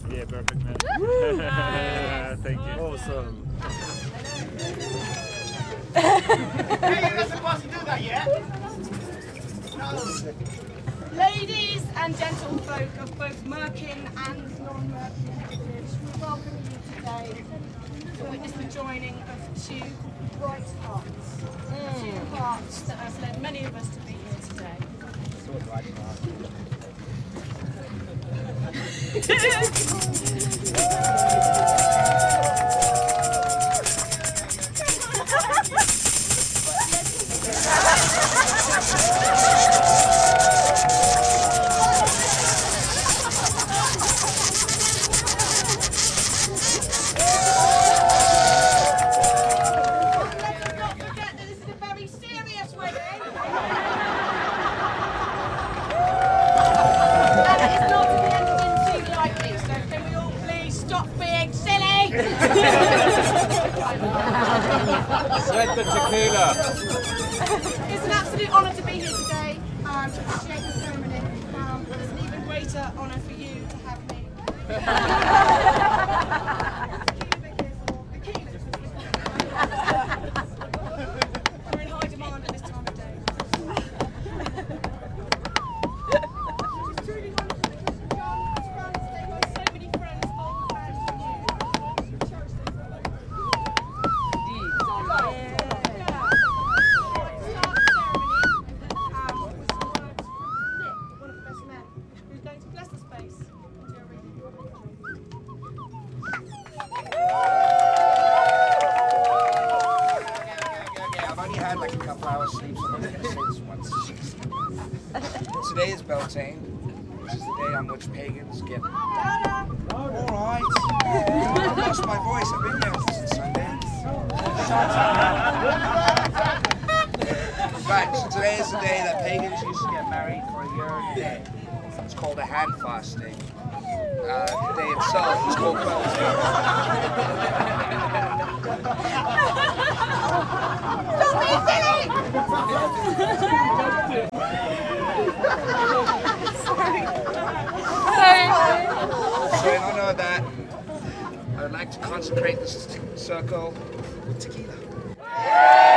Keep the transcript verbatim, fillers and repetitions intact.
Yeah, perfect, man. Yeah, thank you. Awesome. Hey, you're not supposed to do that yet. Ladies and gentlefolk of both Merkin and non-Merkin village, we welcome you today to witness the joining of two bright hearts. Two hearts that have led many of us to be here today. Sweat the tequila. It's an absolute honour to be here today um, to appreciate the ceremony. Um, it's an even greater honour for you to have me. We're in high demand at this time of day. It's truly wonderful because John has friends, they've got so many friends, old and new. Cherish them for a long time. I've only had like a couple hours sleep, so I'm only going to say this once. Today is Beltane, which is the day on which pagans get... Alright. I've lost my voice, I've been here since Sunday. Right, so today is the day that pagans used to get married for a year and a day. It's called a hand fasting. Uh, the day itself is called Beltane. Don't be silly! So in honor of that, I would like to consecrate this circle with tequila.